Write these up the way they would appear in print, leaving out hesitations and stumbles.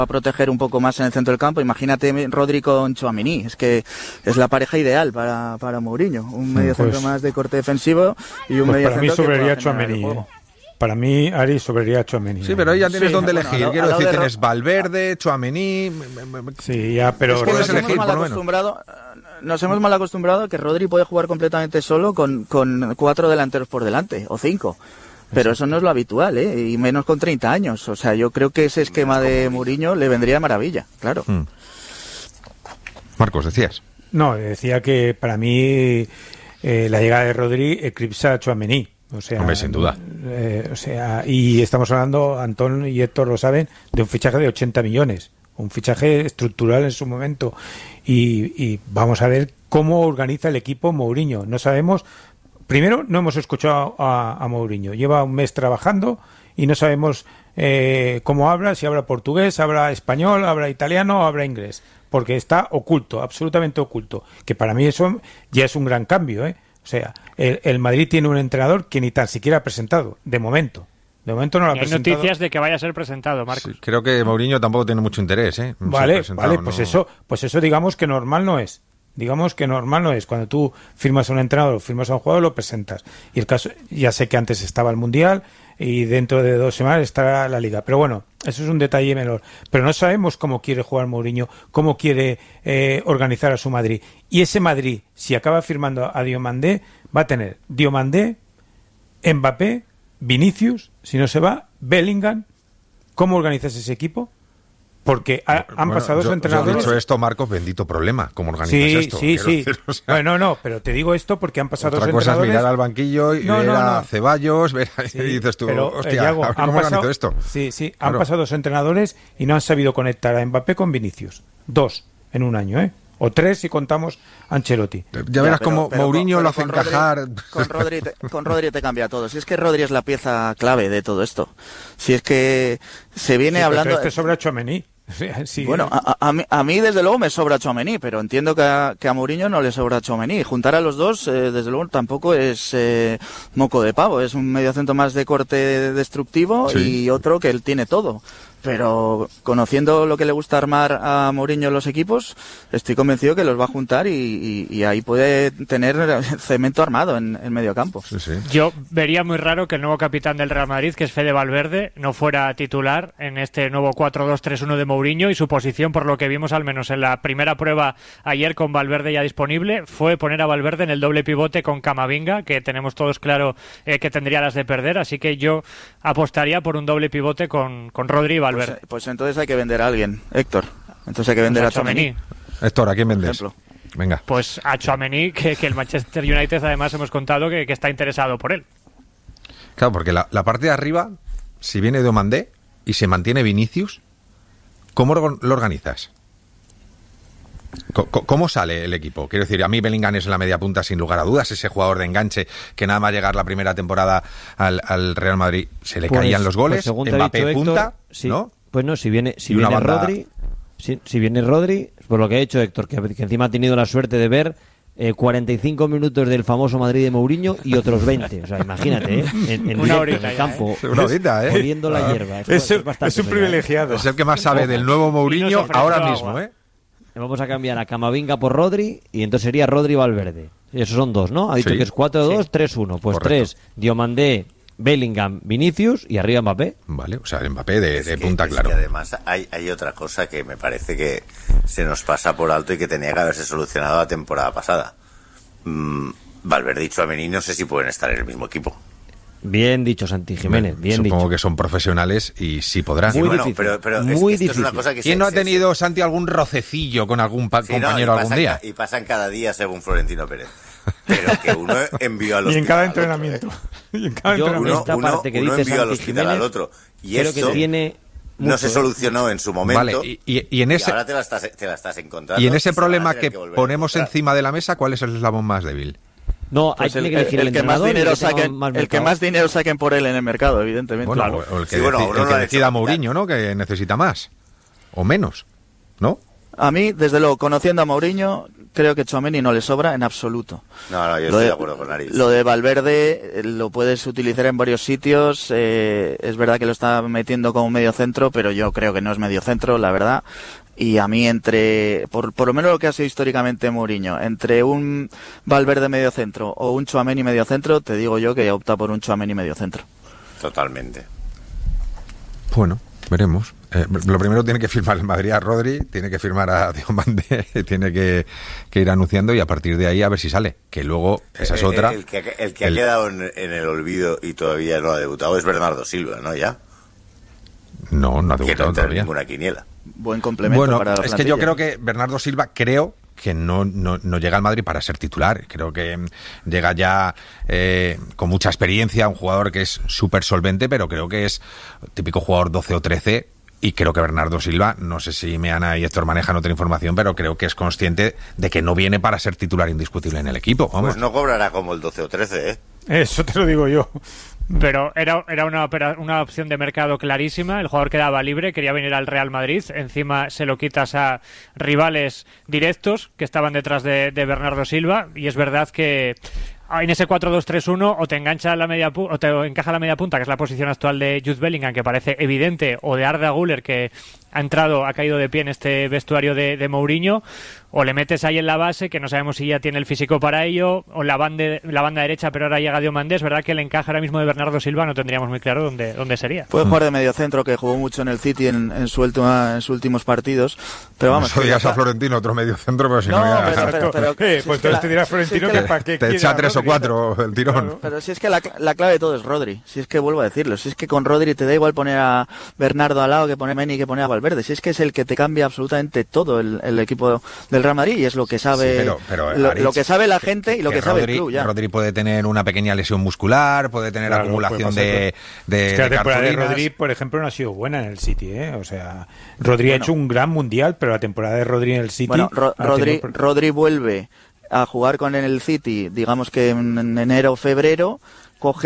a proteger un poco más en el centro del campo. Imagínate Rodri con Tchouaméni, es que es la pareja ideal para Mourinho, un mediocentro más de corte defensivo y un mediocentro que pueda generar el juego. Para mí, Ari, sobraría Tchouaméni. Sí, pero ahí ya tienes dónde elegir. Quiero decir, tienes Valverde, Tchouaméni. Sí, ya, pero es que puedes elegir, por lo menos. Nos hemos mal acostumbrado a que Rodri puede jugar completamente solo con 4 delanteros por delante, o 5. Pero eso no es lo habitual, y menos con 30 años. O sea, yo creo que ese esquema de Mourinho le vendría de maravilla, claro. Marcos, decías. No, decía que para mí la llegada de Rodri eclipsa a Tchouaméni. O sea, hombre, sin duda. Y estamos hablando, Antón y Héctor lo saben, de un fichaje de 80 millones. Un fichaje estructural en su momento. Y vamos a ver cómo organiza el equipo Mourinho. No sabemos. Primero, no hemos escuchado a Mourinho. Lleva un mes trabajando y no sabemos cómo habla, si habla portugués, habla español, habla italiano o habla inglés. Porque está oculto, absolutamente oculto. Que para mí eso ya es un gran cambio, O sea, el Madrid tiene un entrenador que ni tan siquiera ha presentado, de momento. De momento no lo ha presentado. Hay noticias de que vaya a ser presentado, Marcos. Sí, creo que Mourinho tampoco tiene mucho interés, Vale, pues eso digamos que normal no es. Digamos que normal no es. Cuando tú firmas a un entrenador o firmas a un jugador, lo presentas. Y el caso, ya sé que antes estaba el Mundial y dentro de 2 semanas estará la Liga. Pero bueno, eso es un detalle menor. Pero no sabemos cómo quiere jugar Mourinho, cómo quiere organizar a su Madrid. Y ese Madrid, si acaba firmando a Diomandé, va a tener Diomandé, Mbappé, Vinicius, si no se va, Bellingham. ¿Cómo organizas ese equipo? Porque han pasado dos entrenadores. Yo he dicho esto, Marcos, bendito problema. ¿Cómo organizas esto? Sí. Decir, o sea, bueno, no, pero te digo esto porque han pasado dos entrenadores. Otra cosa es mirar al banquillo y ver a Ceballos, y dices tú, pero, hostia, Iago, ¿cómo organizo esto? Sí, claro. Han pasado 2 entrenadores y no han sabido conectar a Mbappé con Vinicius. 2 en un año, O 3 si contamos Ancelotti. Ya verás cómo Mourinho lo hace encajar. Con Rodri te cambia todo. Si es que Rodri es la pieza clave de todo esto. Si es que se viene hablando... Pero sobra Tchouaméni. Sí, bueno, a mí desde luego me sobra Tchouaméni, pero entiendo que a Mourinho no le sobra Tchouaméni. Juntar a los dos, desde luego, tampoco es moco de pavo. Es un mediocentro más de corte destructivo y otro que él tiene todo. Pero conociendo lo que le gusta armar a Mourinho en los equipos, estoy convencido que los va a juntar y ahí puede tener cemento armado en el medio campo. Sí. Yo vería muy raro que el nuevo capitán del Real Madrid, que es Fede Valverde, no fuera titular en este nuevo 4-2-3-1 de Mourinho, y su posición, por lo que vimos al menos en la primera prueba ayer con Valverde ya disponible, fue poner a Valverde en el doble pivote con Camavinga, que tenemos todos claro que tendría las de perder, así que yo apostaría por un doble pivote con Rodri y Valverde. Pues entonces hay que vender a alguien, Héctor. Entonces hay que vender a Tchouaméni. Héctor, ¿a quién vendes? Venga. Pues a Tchouaméni, que el Manchester United además hemos contado que está interesado por él. Claro, porque la parte de arriba, si viene Diomandé y se mantiene Vinicius, ¿cómo lo organizas? ¿Cómo sale el equipo? Quiero decir, a mí Bellingham es la media punta sin lugar a dudas, ese jugador de enganche que nada más llegar la primera temporada al Real Madrid se le caían los goles, Mbappé punta, sí, ¿no? Pues no, si viene Rodri, si viene Rodri, por lo que ha hecho Héctor, que encima ha tenido la suerte de ver 45 minutos del famoso Madrid de Mourinho y otros 20, o sea, imagínate, en el campo, oliendo la hierba. Es un privilegiado. Es el que más sabe del nuevo Mourinho ahora mismo, Vamos a cambiar a Camavinga por Rodri y entonces sería Rodri Valverde. Esos son 2, ¿no? Ha dicho que es 4-2, 3-1. Pues correcto. 3, Diomandé, Bellingham, Vinicius y arriba Mbappé. Vale, o sea, Mbappé de punta, claro. Y además hay otra cosa que me parece que se nos pasa por alto y que tenía que haberse solucionado la temporada pasada. Valverde y Tchouaméni no sé si pueden estar en el mismo equipo. Bien dicho, Santi Jiménez, bien Supongo dicho. Supongo que son profesionales y sí podrán. Muy difícil, pero muy esto difícil. Es una cosa que ¿Quién no ha tenido, Santi, algún rocecillo con algún compañero algún día? Y pasan cada día según Florentino Pérez. Pero que uno envió al hospital. Y en cada entrenamiento. Uno envió al hospital al otro. Y creo esto que tiene no se solucionó en su momento. Vale, y en ese, y ahora te la estás encontrando. Y en ese problema que ponemos encima de la mesa, ¿cuál es el eslabón más débil? No, pues hay que elegir el que más dinero el que más dinero saquen por él en el mercado, evidentemente. Bueno, claro. o el que decida Mourinho, ¿no? Que necesita más o menos, ¿no? A mí, desde luego, conociendo a Mourinho, creo que Tchouaméni no le sobra en absoluto. No, yo estoy de acuerdo con Aritz. Lo de Valverde lo puedes utilizar en varios sitios. Es verdad que lo está metiendo como medio centro, pero yo creo que no es medio centro, la verdad. Y a mí por lo menos lo que ha sido históricamente Mourinho, entre un Valverde medio centro o un Tchouaméni medio centro, te digo yo que opta por un Tchouaméni medio centro. Totalmente. Bueno, veremos. Lo primero tiene que firmar el Madrid a Rodri, tiene que firmar a Diomande, tiene que ir anunciando y a partir de ahí a ver si sale. Que luego, esa es otra. El que ha quedado en el olvido y todavía no ha debutado es Bernardo Silva, ¿no? Ya. No ha debutado que no entra en todavía. ninguna quiniela. Buen complemento para la plantilla. Es que yo creo que Bernardo Silva, que no llega al Madrid para ser titular. Creo que llega ya con mucha experiencia, un jugador que es súper solvente, pero creo que es típico jugador 12 o 13. Y creo que Bernardo Silva, no sé si Meana y Héctor manejan otra información, pero creo que es consciente de que no viene para ser titular indiscutible en el equipo. Vamos. Pues no cobrará como el 12 o 13, ¿eh? Eso te lo digo yo. Pero era una opción de mercado clarísima. El jugador quedaba libre, quería venir al Real Madrid. Encima se lo quitas a rivales directos que estaban detrás de Bernardo Silva. Y es verdad que en ese 4-2-3-1 o te engancha o te encaja la media punta, que es la posición actual de Jude Bellingham, que parece evidente, o de Arda Güler, que ha caído de pie en este vestuario de Mourinho, o le metes ahí en la base, que no sabemos si ya tiene el físico para ello, o la banda derecha, pero ahora llega Diomandé. Es verdad que el encaje ahora mismo de Bernardo Silva no tendríamos muy claro dónde sería. Puede jugar de medio centro, que jugó mucho en el City en sus últimos partidos, pero vamos. No odias a Florentino, otro medio centro, pero si no pero pues entonces te dirás Florentino que para qué te echa 3 o 4 el tirón. Pero si es que la clave de todo es Rodri, si es que vuelvo a decirlo, si es que con Rodri te da igual poner a Bernardo al lado que poner a Meni, que poner a Valverde, si es que es el que te cambia absolutamente todo el equipo del Real Madrid, y es lo que sabe lo que sabe la gente y lo que sabe el club ya. Rodri puede tener una pequeña lesión muscular, puede tener acumulación de la temporada de Rodri, por ejemplo, no ha sido buena en el City, o sea, Rodri ha hecho un gran mundial, pero la temporada de Rodri en el City... Bueno, Rodri vuelve a jugar con el City, digamos que en enero o febrero, coge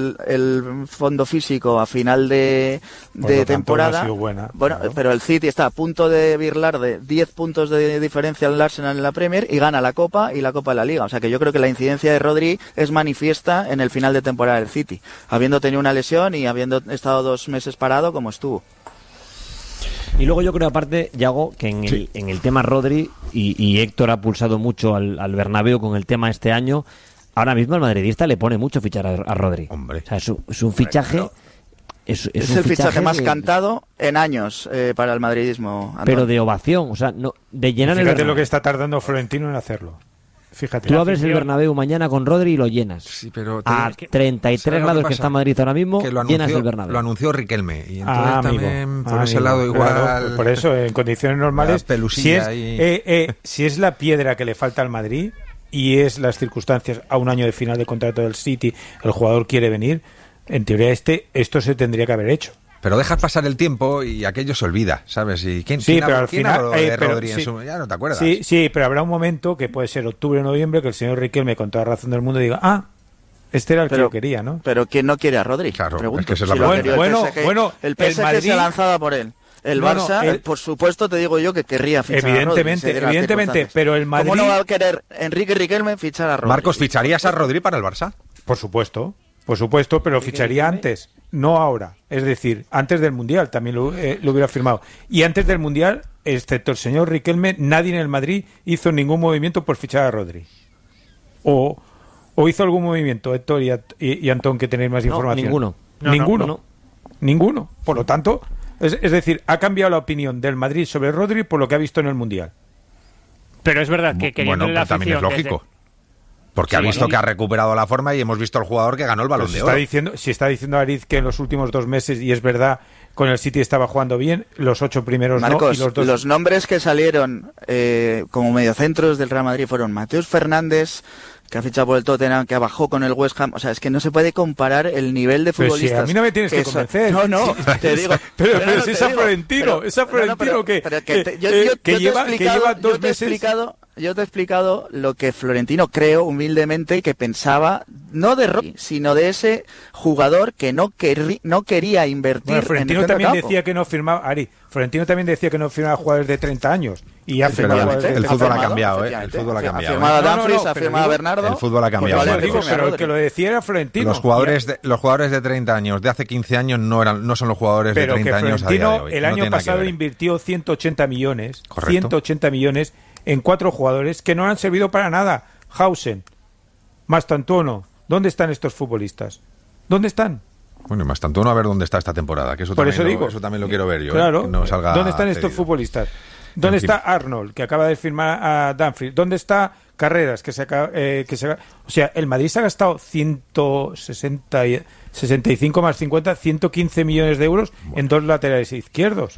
el fondo físico a final de temporada. No ha sido buena, bueno, claro. Pero el City está a punto de birlar de 10 puntos de diferencia al Arsenal en la Premier y gana la Copa y la Copa de la Liga. O sea que yo creo que la incidencia de Rodri es manifiesta en el final de temporada del City, habiendo tenido una lesión y habiendo estado 2 meses parado como estuvo. Y luego yo creo, aparte, Yago, que en el tema Rodri, y Héctor ha pulsado mucho al Bernabéu con el tema este año, ahora mismo el madridista le pone mucho fichar a Rodri. Hombre. O sea, es un fichaje... Claro. Es el fichaje más cantado en años para el madridismo, Antón. Pero de ovación, o sea, no, de llenar el Bernabéu. Fíjate lo que está tardando Florentino en hacerlo. Fíjate. Tú abres el Bernabéu mañana con Rodri y lo llenas. Sí, pero a 33 grados que está Madrid ahora mismo, llenas el Bernabéu. Lo anunció Riquelme. Y entonces también por ese lado igual... Claro, por eso, en condiciones normales, si es la piedra que le falta al Madrid y es las circunstancias a un año de final de contrato del City, el jugador quiere venir, en teoría esto se tendría que haber hecho. Pero dejas pasar el tiempo y aquello se olvida, ¿sabes? ¿Y quién habló de Rodri en su... Ya no te acuerdas. Sí, pero habrá un momento, que puede ser octubre o noviembre, que el señor Riquelme, con toda razón del mundo, diga, este era el que yo quería, ¿no? Pero ¿quién no quiere a Rodri? Claro, pregunto. es que esa es la bueno, el PSG Madrid se lanzaba por él. El Barça, por supuesto, te digo yo que querría fichar a Rodri. Evidentemente, pero el Madrid... ¿Cómo no va a querer Enrique Riquelme fichar a Rodri? Marcos, ¿ficharías a Rodri para el Barça? Por supuesto, pero ficharía antes, no ahora. Es decir, antes del Mundial también lo hubiera firmado. Y antes del Mundial, excepto el señor Riquelme, nadie en el Madrid hizo ningún movimiento por fichar a Rodri. ¿O hizo algún movimiento, Héctor y Antón, que tenéis más información? Ninguno. Por lo tanto, es decir, ha cambiado la opinión del Madrid sobre Rodri por lo que ha visto en el Mundial. Pero es verdad que queriendo la afición... también es lógico. Porque ha visto que ha recuperado la forma y hemos visto al jugador que ganó el Balón de Oro. Si está diciendo Ariz que en los últimos 2 meses, y es verdad, con el City estaba jugando bien, los 8 primeros Marcos, no, y los 2... los nombres que salieron como mediocentros del Real Madrid fueron Mateus Fernández, que ha fichado por el Tottenham, que bajó con el West Ham. O sea, es que no se puede comparar el nivel de futbolistas. Pero si a mí no me tienes que convencer. No, te digo. Pero si es a Florentino, que lleva 2 meses... Yo te he explicado lo que Florentino creo humildemente que pensaba, no de Rodri, sino de ese jugador que no quería invertir. Florentino en el también campo. decía que no firmaba, Florentino también decía que no firmaba jugadores de 30 años y ha firmado. El fútbol ha cambiado, El fútbol ha cambiado. Ha firmado a Dumfries, ha firmado a Bernardo. El fútbol ha cambiado. Pues digo, pero el que lo decía era Florentino. Los jugadores de 30 años, de hace 15 años, no son los jugadores de 30 años a día de hoy. El año pasado invirtió 180 millones. Correcto. 180 millones en 4 jugadores que no han servido para nada. Hausen, Mastantuono, ¿dónde están estos futbolistas? ¿Dónde están? Bueno, y Mastantuono a ver dónde está esta temporada, que eso también lo quiero ver yo. Claro, que no salga ¿dónde están estos cedido. En futbolistas? fin. ¿Dónde está Arnold, que acaba de firmar a Dumfries? ¿Dónde está Carreras, o sea, el Madrid se ha gastado 65 más 50, 115 millones de euros en 2 laterales izquierdos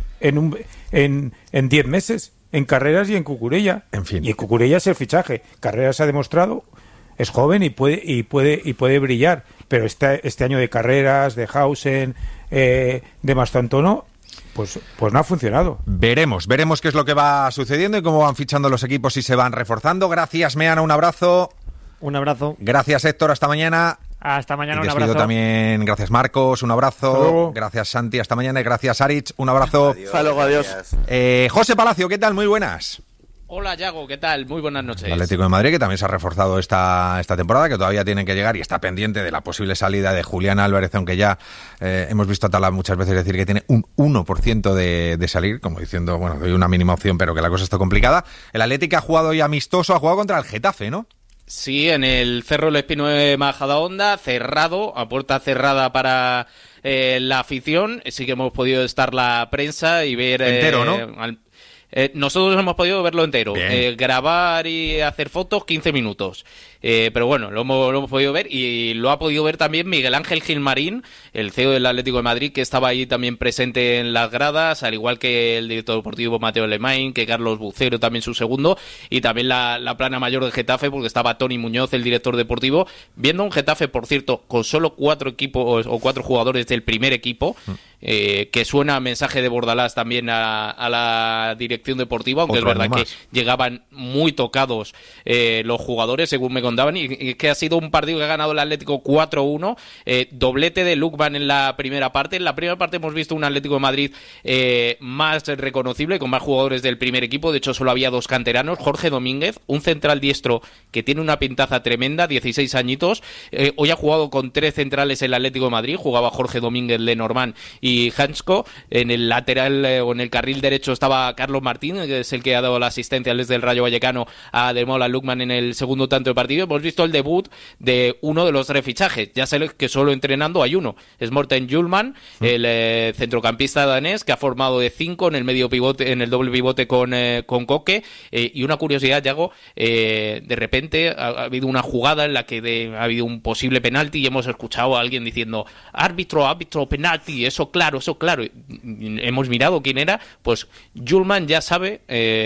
en 10 meses, en Carreras y en Cucurella. En fin. Y en Cucurella es el fichaje. Carreras ha demostrado, es joven y puede brillar, pero este año de Carreras, de Hausen, de Mastantuono, pues no ha funcionado. Veremos qué es lo que va sucediendo y cómo van fichando los equipos y se van reforzando. Gracias, Meana, un abrazo. Un abrazo. Gracias, Héctor, hasta mañana. Hasta mañana, Y un despido abrazo. también, gracias, Marcos, un Hasta abrazo. luego. Gracias, Santi, hasta mañana. Y gracias, Arich, un abrazo. Hasta luego, adiós. José Palacio, ¿qué tal? Muy buenas. Hola, Yago, ¿qué tal? Muy buenas noches. El Atlético de Madrid, que también se ha reforzado esta temporada, que todavía tienen que llegar y está pendiente de la posible salida de Julián Álvarez, aunque ya hemos visto a Tala muchas veces decir que tiene un 1% de salir, como diciendo, bueno, doy una mínima opción, pero que la cosa está complicada. El Atlético ha jugado hoy amistoso, ha jugado contra el Getafe, ¿no? Sí, en el Cerro del Espino de Majadahonda, cerrado, a puerta cerrada para la afición. Sí que hemos podido estar la prensa y ver... Entero, ¿no? Nosotros hemos podido verlo entero. Bien. Grabar y hacer fotos, 15 minutos. Pero bueno, lo hemos podido ver y lo ha podido ver también Miguel Ángel Gilmarín, el CEO del Atlético de Madrid, que estaba ahí también presente en las gradas, al igual que el director deportivo Mateo Lemain, que Carlos Bucero, también su segundo, y también la plana mayor del Getafe, porque estaba Tony Muñoz, el director deportivo, viendo un Getafe, por cierto, con solo 4 equipos o 4 jugadores del primer equipo, que suena mensaje de Bordalás también a la dirección deportiva, aunque Otro es verdad año que más. llegaban muy tocados los jugadores, según me contaban, y que ha sido un partido que ha ganado el Atlético 4-1, doblete de Lukman en la primera parte. En la primera parte hemos visto un Atlético de Madrid más reconocible, con más jugadores del primer equipo. De hecho, solo había 2 canteranos, Jorge Domínguez, un central diestro que tiene una pintaza tremenda, 16 añitos. Hoy ha jugado con 3 centrales el Atlético de Madrid, jugaba Jorge Domínguez, Lenormand y Hansko. En el lateral o en el carril derecho estaba Carlos Martín, que es el que ha dado la asistencia desde el Rayo Vallecano a Demola Lukman en el segundo tanto del partido. Hemos visto el debut de uno de los 3 fichajes. Ya sé que solo entrenando hay uno. Es Morten Hjulmand, el centrocampista danés, que ha formado de 5 en el medio pivote, en el doble pivote con Koke. Y una curiosidad, Yago, de repente ha habido una jugada en la que ha habido un posible penalti y hemos escuchado a alguien diciendo árbitro, penalti, eso claro. Y hemos mirado quién era, pues Hjulmand ya sabe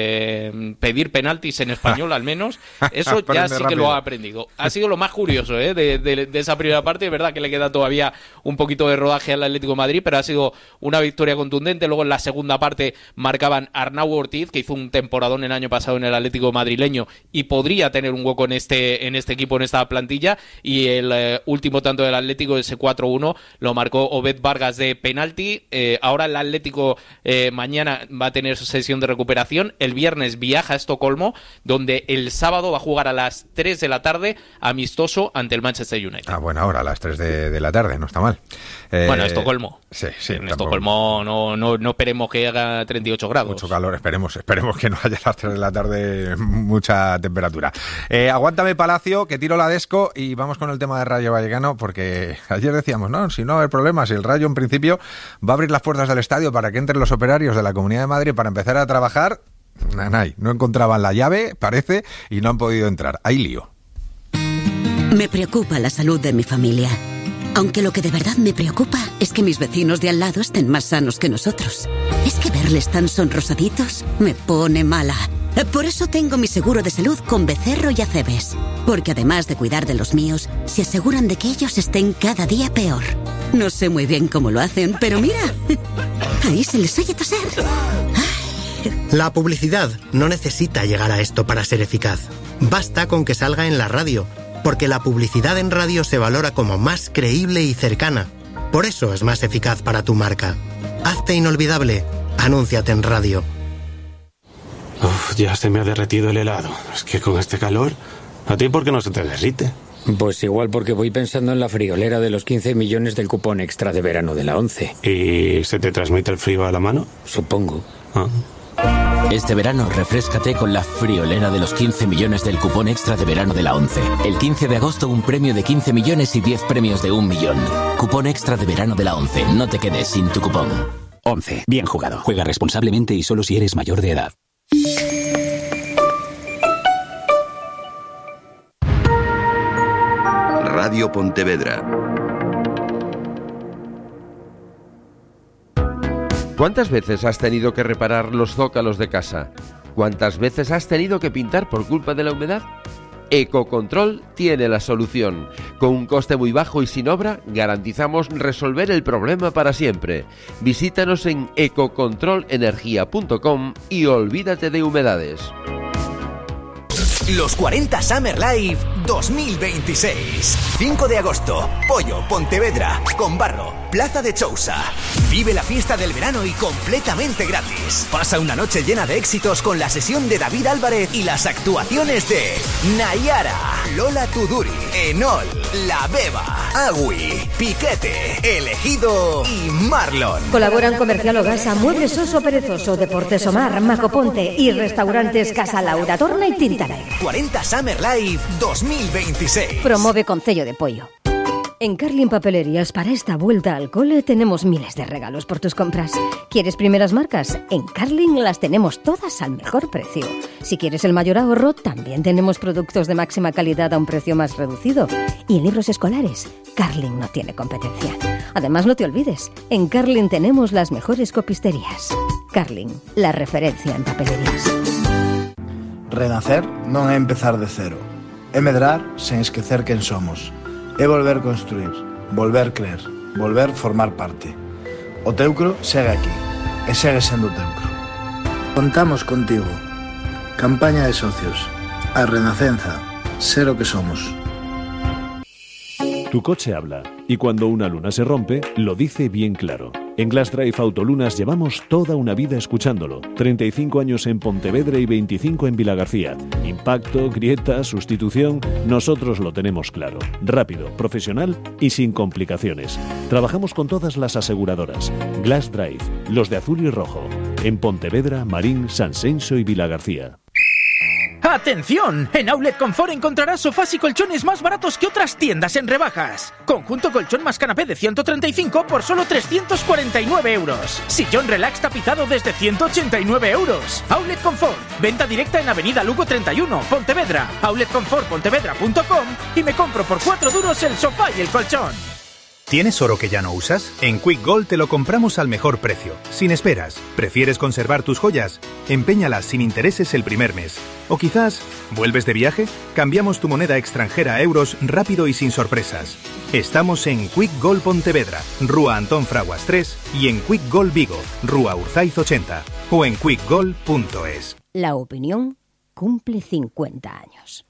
pedir penaltis en español, al menos. Eso ya sí que lo ha aprendido. Ha sido lo más curioso de esa primera parte. Es verdad que le queda todavía un poquito de rodaje al Atlético de Madrid, pero ha sido una victoria contundente. Luego en la segunda parte marcaban Arnau Ortiz, que hizo un temporadón el año pasado en el Atlético madrileño y podría tener un hueco en este equipo, en esta plantilla. Y el último tanto del Atlético, ese 4-1, lo marcó Obed Vargas de penalti. Ahora el Atlético mañana va a tener sesión de recuperación. El viernes viaja a Estocolmo, donde el sábado va a jugar a las 3 de la tarde amistoso ante el Manchester United. Ah, bueno, ahora a las 3 de la tarde, no está mal. Bueno, Estocolmo. Sí. En tampoco. Estocolmo no esperemos que haga 38 grados. Mucho calor, esperemos que no haya a las 3 de la tarde mucha temperatura. Aguántame, Palacio, que tiro la desco y vamos con el tema de Rayo Vallecano, porque ayer decíamos, no, si no hay problema, si el Rayo en principio va a abrir las puertas del estadio para que entren los operarios de la Comunidad de Madrid para empezar a trabajar, no encontraban la llave, parece, y no han podido entrar. Hay lío. Me preocupa la salud de mi familia. Aunque lo que de verdad me preocupa es que mis vecinos de al lado estén más sanos que nosotros. Es que verles tan sonrosaditos me pone mala. Por eso tengo mi seguro de salud con Becerro y Acebes. Porque además de cuidar de los míos, se aseguran de que ellos estén cada día peor. No sé muy bien cómo lo hacen, pero mira, ahí se les oye toser. La publicidad no necesita llegar a esto para ser eficaz. Basta con que salga en la radio, porque la publicidad en radio se valora como más creíble y cercana. Por eso es más eficaz para tu marca. Hazte inolvidable. Anúnciate en radio. Uf, Ya se me ha derretido el helado. Es que con este calor, ¿a ti por qué no se te derrite? Pues igual porque voy pensando en la friolera de los 15 millones del cupón extra de verano de la ONCE. ¿Y se te transmite el frío a la mano? Supongo. Este verano refréscate con la friolera de los 15 millones del cupón extra de verano de la ONCE. El 15 de agosto un premio de 15 millones y 10 premios de 1 millón. Cupón extra de verano de la ONCE. No te quedes sin tu cupón. ONCE. Bien jugado. Juega responsablemente y solo si eres mayor de edad. Radio Pontevedra. ¿Cuántas veces has tenido que reparar los zócalos de casa? ¿Cuántas veces has tenido que pintar por culpa de la humedad? Ecocontrol tiene la solución. Con un coste muy bajo y sin obra, garantizamos resolver el problema para siempre. Visítanos en ecocontrolenergia.com y olvídate de humedades. Los 40 Summer Live 2026. 5 de agosto, Pollo, Pontevedra, Conbarro, Plaza de Chousa. Vive la fiesta del verano y completamente gratis. Pasa una noche llena de éxitos con la sesión de David Álvarez y las actuaciones de Nayara, Lola Tuduri, Enol, La Beba, Agui, Piquete, Elegido y Marlon. Colaboran Comercial Ogasa, Muebles Oso Perezoso, Deportes Omar, Macoponte y Restaurantes Casa Laura, Torna y Tintalegre. 40 Summer Live 2026. Promueve Concello de Pollo. En Carlin Papelerías, para esta vuelta al cole, tenemos miles de regalos por tus compras. ¿Quieres primeras marcas? En Carlin las tenemos todas al mejor precio. Si quieres el mayor ahorro, también tenemos productos de máxima calidad a un precio más reducido. Y en libros escolares, Carlin no tiene competencia. Además, no te olvides, en Carlin tenemos las mejores copisterías. Carlin, la referencia en papelerías. Renacer non é empezar de cero. É medrar sen esquecer quen somos. É volver construir, volver creer, volver formar parte. O Teucro segue aquí, e segue sendo Teucro. Contamos contigo. Campaña de socios. A Renacenza. Ser o que somos. Tu coche habla, y cuando una luna se rompe, lo dice bien claro. En Glass Drive Autolunas llevamos toda una vida escuchándolo. 35 años en Pontevedra y 25 en Vilagarcía. Impacto, grieta, sustitución, nosotros lo tenemos claro. Rápido, profesional y sin complicaciones. Trabajamos con todas las aseguradoras. Glass Drive, los de azul y rojo. En Pontevedra, Marín, Sansenso y Vilagarcía. ¡Atención! En Outlet Confort encontrarás sofás y colchones más baratos que otras tiendas en rebajas. Conjunto colchón más canapé de 135 por solo 349 euros. Sillón relax tapizado desde 189 euros. Outlet Confort. Venta directa en Avenida Lugo 31, Pontevedra. Outletconfortpontevedra.com y me compro por 4 duros el sofá y el colchón. ¿Tienes oro que ya no usas? En Quick Gold te lo compramos al mejor precio, sin esperas. ¿Prefieres conservar tus joyas? Empeñalas sin intereses el primer mes. O quizás, ¿vuelves de viaje? Cambiamos tu moneda extranjera a euros rápido y sin sorpresas. Estamos en Quick Gold Pontevedra, Rúa Antón Fraguas 3 y en Quick Gold Vigo, Rúa Urzaiz 80 o en quickgold.es. La opinión cumple 50 años.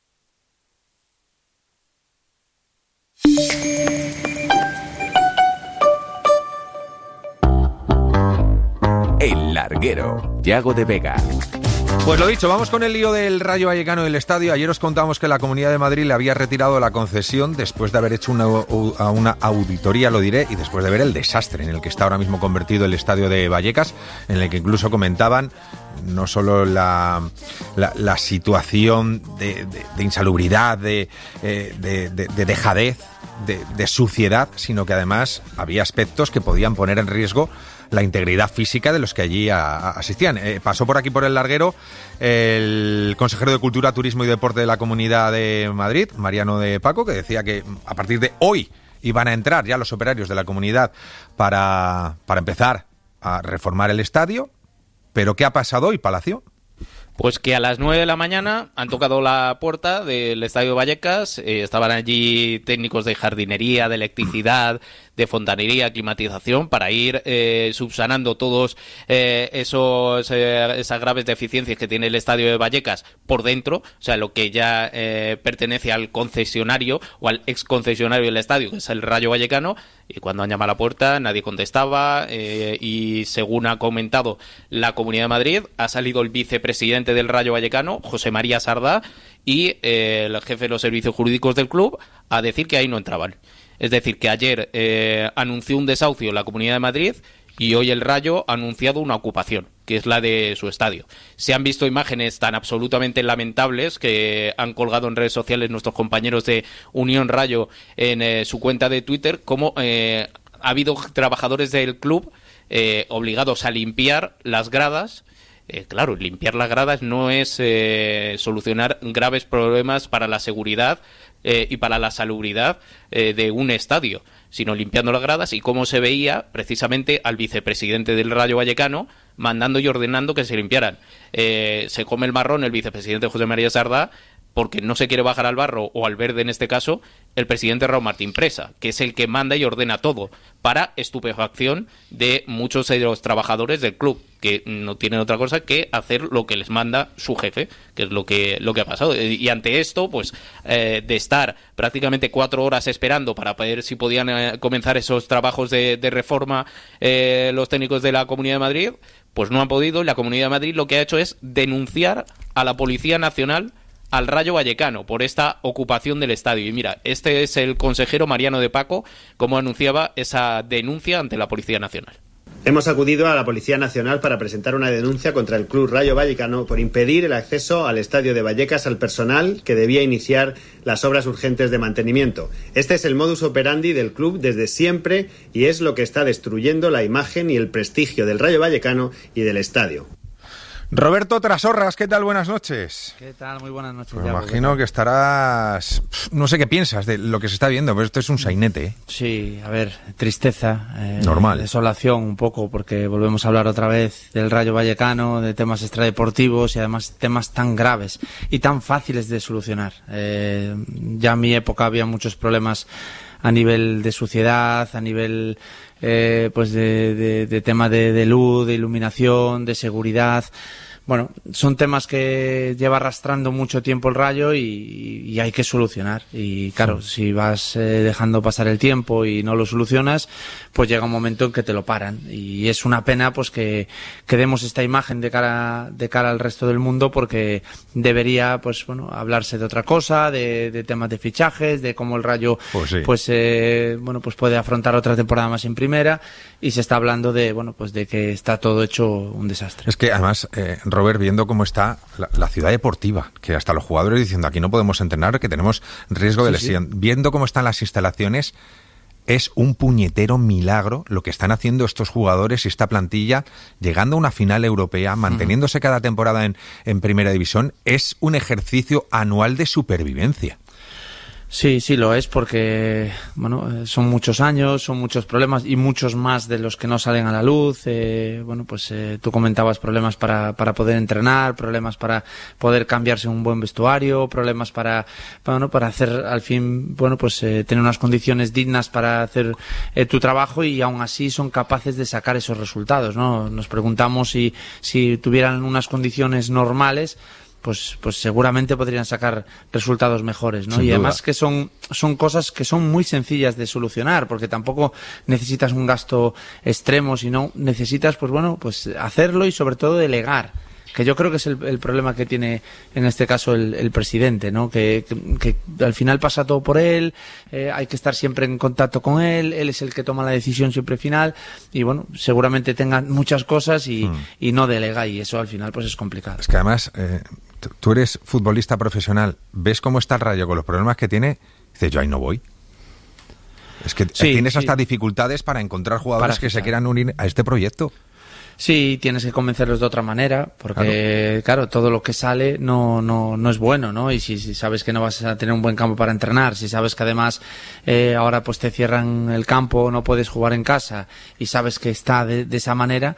El Larguero, Yago de Vega. Pues lo dicho, vamos con el lío del Rayo Vallecano del estadio. Ayer os contamos que la Comunidad de Madrid le había retirado la concesión después de haber hecho una auditoría, lo diré, y después de ver el desastre en el que está ahora mismo convertido el estadio de Vallecas, en el que incluso comentaban no solo la situación de insalubridad, de dejadez, de suciedad, sino que además había aspectos que podían poner en riesgo la integridad física de los que allí asistían. Pasó por aquí, por el Larguero, el consejero de Cultura, Turismo y Deporte de la Comunidad de Madrid, Mariano de Paco, que decía que a partir de hoy iban a entrar ya los operarios de la comunidad para empezar a reformar el estadio. ¿Pero qué ha pasado hoy, Palacio? Pues que a las 9 de la mañana han tocado la puerta del Estadio Vallecas, estaban allí técnicos de jardinería, de electricidad, de fontanería, climatización, para ir subsanando todos esas graves deficiencias que tiene el estadio de Vallecas por dentro, o sea, lo que ya pertenece al concesionario o al ex concesionario del estadio, que es el Rayo Vallecano. Y cuando han llamado a la puerta nadie contestaba, y según ha comentado la Comunidad de Madrid, ha salido el vicepresidente del Rayo Vallecano, José María Sardá, y el jefe de los servicios jurídicos del club a decir que ahí no entraban. Es decir, que ayer anunció un desahucio la Comunidad de Madrid y hoy el Rayo ha anunciado una ocupación, que es la de su estadio. Se han visto imágenes tan absolutamente lamentables que han colgado en redes sociales nuestros compañeros de Unión Rayo en su cuenta de Twitter, como ha habido trabajadores del club obligados a limpiar las gradas. Claro, limpiar las gradas no es solucionar graves problemas para la seguridad y para la salubridad de un estadio, sino limpiando las gradas, y cómo se veía precisamente al vicepresidente del Rayo Vallecano mandando y ordenando que se limpiaran. Se come el marrón el vicepresidente José María Sardá, porque no se quiere bajar al barro o al verde, en este caso, el presidente Raúl Martín Presa, que es el que manda y ordena todo, para estupefacción de muchos de los trabajadores del club, que no tienen otra cosa que hacer lo que les manda su jefe, que es lo que ha pasado. Y ante esto, pues, de estar prácticamente 4 horas esperando para ver si podían comenzar esos trabajos de reforma los técnicos de la Comunidad de Madrid, pues no han podido. La Comunidad de Madrid lo que ha hecho es denunciar a la Policía Nacional, al Rayo Vallecano, por esta ocupación del estadio. Y mira, este es el consejero Mariano de Paco, como anunciaba esa denuncia ante la Policía Nacional. Hemos acudido a la Policía Nacional para presentar una denuncia contra el Club Rayo Vallecano por impedir el acceso al estadio de Vallecas al personal que debía iniciar las obras urgentes de mantenimiento. Este es el modus operandi del club desde siempre y es lo que está destruyendo la imagen y el prestigio del Rayo Vallecano y del estadio. Roberto Trasorras, ¿qué tal? Buenas noches. ¿Qué tal? Muy buenas noches. Pues me imagino que estarás... No sé qué piensas de lo que se está viendo, pero esto es un sainete, ¿eh? Sí, a ver, tristeza. Normal. Desolación un poco, porque volvemos a hablar otra vez del Rayo Vallecano, de temas extradeportivos y además temas tan graves y tan fáciles de solucionar. Ya en mi época había muchos problemas a nivel de suciedad, a nivel pues de tema de luz, de iluminación, de seguridad. Bueno, son temas que lleva arrastrando mucho tiempo el Rayo y hay que solucionar. Y claro, si vas dejando pasar el tiempo y no lo solucionas, pues llega un momento en que te lo paran. Y es una pena pues que demos esta imagen de cara al resto del mundo, porque debería pues bueno hablarse de otra cosa, de temas de fichajes, de cómo el Rayo pues puede afrontar otra temporada más en primera, y se está hablando de pues de que está todo hecho un desastre. Es que además Robert, viendo cómo está la ciudad deportiva, que hasta los jugadores diciendo aquí no podemos entrenar, que tenemos riesgo de lesión, viendo cómo están las instalaciones, es un puñetero milagro lo que están haciendo estos jugadores y esta plantilla, llegando a una final europea, manteniéndose cada temporada en primera división. Es un ejercicio anual de supervivencia. Sí, sí lo es, porque bueno, son muchos años, son muchos problemas y muchos más de los que no salen a la luz. Tú comentabas problemas para poder entrenar, problemas para poder cambiarse un buen vestuario, problemas para hacer al fin, tener unas condiciones dignas para hacer tu trabajo, y aún así son capaces de sacar esos resultados, ¿no? Nos preguntamos si tuvieran unas condiciones normales, pues seguramente podrían sacar resultados mejores, ¿no? Y además que son cosas que son muy sencillas de solucionar, porque tampoco necesitas un gasto extremo, sino necesitas hacerlo y sobre todo delegar, que yo creo que es el problema que tiene en este caso el presidente, ¿no? Que al final pasa todo por él, hay que estar siempre en contacto con él es el que toma la decisión siempre final, y bueno, seguramente tenga muchas cosas y no delega, y eso al final pues es complicado. Es que además tú eres futbolista profesional, ves cómo está el Rayo con los problemas que tiene, dices, yo ahí no voy. Es que tienes hasta dificultades para encontrar jugadores que se quieran unir a este proyecto. Sí, tienes que convencerlos de otra manera, porque claro, todo lo que sale no es bueno, ¿no? Y si sabes que no vas a tener un buen campo para entrenar, si sabes que además ahora pues te cierran el campo, no puedes jugar en casa, y sabes que está de esa manera,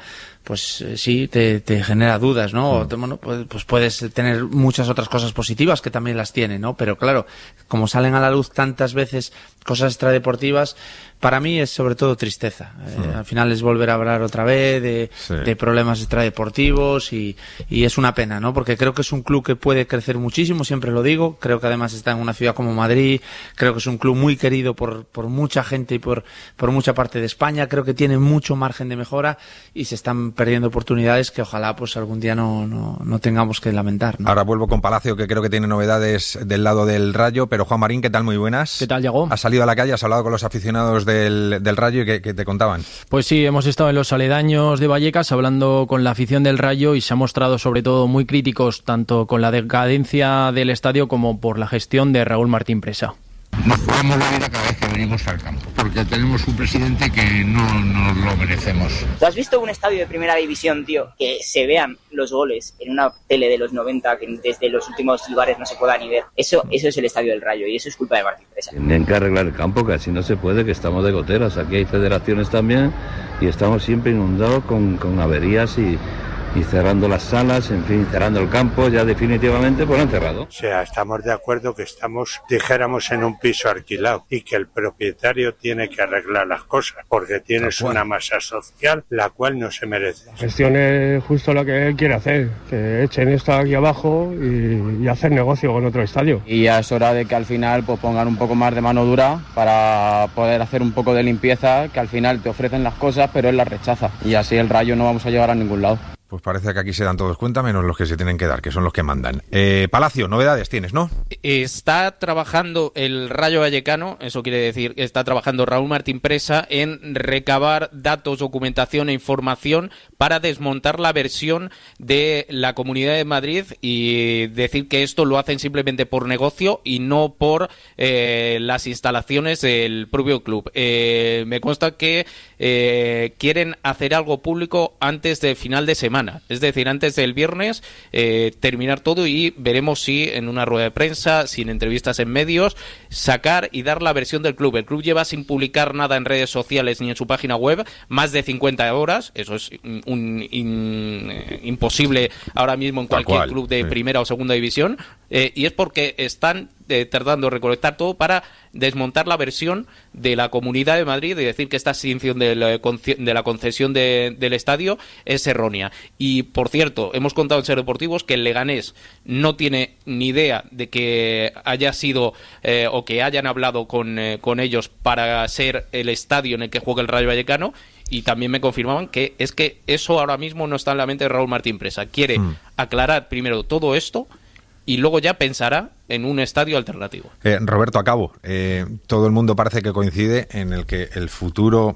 pues sí, te genera dudas, ¿no? Bueno, pues puedes tener muchas otras cosas positivas que también las tiene, ¿no? Pero claro, como salen a la luz tantas veces cosas extradeportivas, para mí es sobre todo tristeza. Al final es volver a hablar otra vez de problemas extradeportivos y es una pena, ¿no? Porque creo que es un club que puede crecer muchísimo, siempre lo digo. Creo que además está en una ciudad como Madrid. Creo que es un club muy querido por mucha gente y por mucha parte de España. Creo que tiene mucho margen de mejora y se están perdiendo oportunidades que ojalá pues algún día no tengamos que lamentar, ¿no? Ahora vuelvo con Palacio, que creo que tiene novedades del lado del Rayo, pero Juan Marín, ¿qué tal? Muy buenas. ¿Qué tal, Yago? Has salido a la calle, has hablado con los aficionados del Rayo y ¿qué te contaban? Pues sí, hemos estado en los aledaños de Vallecas hablando con la afición del Rayo y se ha mostrado sobre todo muy críticos tanto con la decadencia del estadio como por la gestión de Raúl Martín Presa. Nos jugamos la vida cada vez que venimos al campo, porque tenemos un presidente que no nos lo merecemos. ¿Tú has visto un estadio de primera división, tío, que se vean los goles en una tele de los 90, que desde los últimos lugares no se pueda ni ver? Eso es el estadio del Rayo y eso es culpa de Martín Presa. Tienen que arreglar el campo, que así no se puede, que estamos de goteras. Aquí hay federaciones también y estamos siempre inundados con averías y cerrando las salas, en fin, cerrando el campo, ya definitivamente pues lo han cerrado. O sea, estamos de acuerdo que dijéramos en un piso alquilado y que el propietario tiene que arreglar las cosas, porque tienes una masa social la cual no se merece. La gestión es justo lo que él quiere hacer, que echen esto aquí abajo y hacer negocio con otro estadio. Y ya es hora de que al final pues pongan un poco más de mano dura para poder hacer un poco de limpieza, que al final te ofrecen las cosas pero él las rechaza y así el Rayo no vamos a llegar a ningún lado. Pues parece que aquí se dan todos cuenta, menos los que se tienen que dar, que son los que mandan. Palacio, novedades tienes, ¿no? Está trabajando el Rayo Vallecano, eso quiere decir que está trabajando Raúl Martín Presa en recabar datos, documentación e información para desmontar la versión de la Comunidad de Madrid y decir que esto lo hacen simplemente por negocio y no por las instalaciones del propio club. Me consta que quieren hacer algo público antes del final de semana. Es decir, antes del viernes terminar todo y veremos si en una rueda de prensa, sin entrevistas en medios, sacar y dar la versión del club. El club lleva sin publicar nada en redes sociales ni en su página web más de 50 horas. Eso es imposible ahora mismo en cualquier club de primera o segunda división. Y es porque están tratando de recolectar todo para desmontar la versión de la Comunidad de Madrid y decir que esta extinción de la concesión del estadio es errónea. Y, por cierto, hemos contado en Ser Deportivos que el Leganés no tiene ni idea de que haya sido o que hayan hablado con ellos para ser el estadio en el que juega el Rayo Vallecano. Y también me confirmaban que es que eso ahora mismo no está en la mente de Raúl Martín Presa. Quiere aclarar primero todo esto y luego ya pensará en un estadio alternativo. Roberto, acabo. Todo el mundo parece que coincide en el que el futuro,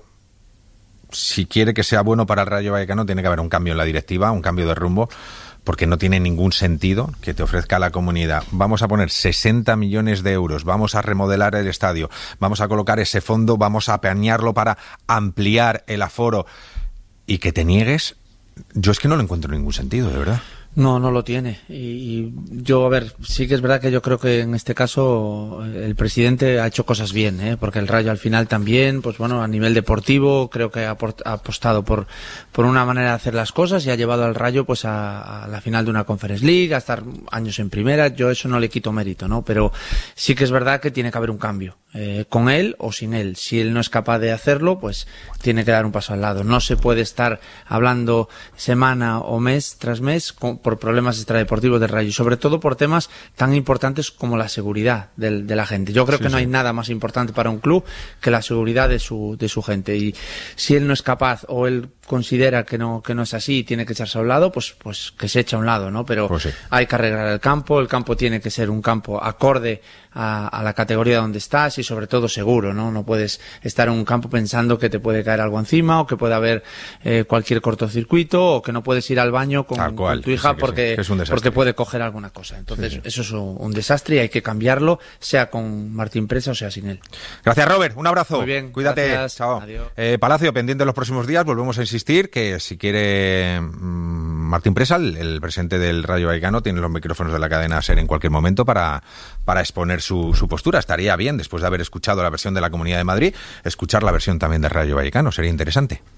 si quiere que sea bueno para el Rayo Vallecano, tiene que haber un cambio en la directiva, un cambio de rumbo, porque no tiene ningún sentido que te ofrezca la comunidad. Vamos a poner 60 millones de euros, vamos a remodelar el estadio, vamos a colocar ese fondo, vamos a apañarlo para ampliar el aforo y que te niegues. Yo es que no lo encuentro ningún sentido, de verdad. No lo tiene. Y yo, a ver, sí que es verdad que yo creo que en este caso el presidente ha hecho cosas bien, porque el Rayo al final también, pues bueno, a nivel deportivo creo que ha apostado por una manera de hacer las cosas y ha llevado al Rayo pues a la final de una Conference League, a estar años en primera. Yo eso no le quito mérito, ¿no? Pero sí que es verdad que tiene que haber un cambio, con él o sin él. Si él no es capaz de hacerlo, pues tiene que dar un paso al lado. No se puede estar hablando semana o mes tras mes por problemas extradeportivos del Rayo y sobre todo por temas tan importantes como la seguridad de la gente. Yo creo que no hay nada más importante para un club que la seguridad de su gente, y si él no es capaz o él considera que no es así y tiene que echarse a un lado, pues que se eche a un lado, ¿no? Pero hay que arreglar el campo tiene que ser un campo acorde a la categoría donde estás y sobre todo seguro, ¿no? No puedes estar en un campo pensando que te puede caer algo encima o que puede haber cualquier cortocircuito o que no puedes ir al baño con tu hija porque puede coger alguna cosa. Entonces eso es un desastre y hay que cambiarlo, sea con Martín Presa o sea sin él. Gracias, Robert. Un abrazo. Muy bien. Cuídate. Gracias. Chao. Adiós. Palacio, pendiente de los próximos días, volvemos a insistir que si quiere Martín Presa, el presidente del Rayo Vallecano, tiene los micrófonos de la cadena SER en cualquier momento para exponer su postura. Estaría bien, después de haber escuchado la versión de la Comunidad de Madrid, escuchar la versión también del Rayo Vallecano. Sería interesante.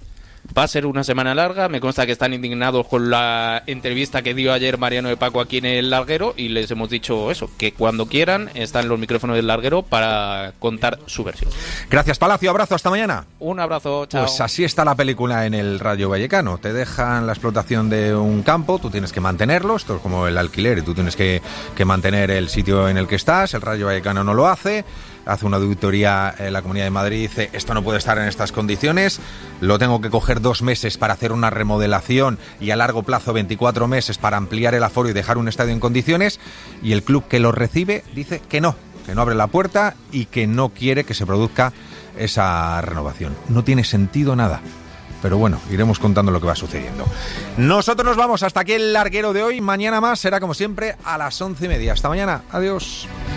Va a ser una semana larga, me consta que están indignados con la entrevista que dio ayer Mariano de Paco aquí en El Larguero y les hemos dicho eso, que cuando quieran están los micrófonos del Larguero para contar su versión. Gracias, Palacio, abrazo, hasta mañana. Un abrazo, chao. Pues así está la película en el Rayo Vallecano. Te dejan la explotación de un campo, tú tienes que mantenerlo, esto es como el alquiler, y tú tienes que mantener el sitio en el que estás. El Rayo Vallecano no lo hace una auditoría en la Comunidad de Madrid, dice, esto no puede estar en estas condiciones, lo tengo que coger 2 meses para hacer una remodelación y a largo plazo 24 meses para ampliar el aforo y dejar un estadio en condiciones, y el club que lo recibe dice que no abre la puerta y que no quiere que se produzca esa renovación. No tiene sentido nada. Pero bueno, iremos contando lo que va sucediendo. Nosotros nos vamos, hasta aquí el Larguero de hoy. Mañana más será como siempre a las 11:30. Hasta mañana, adiós.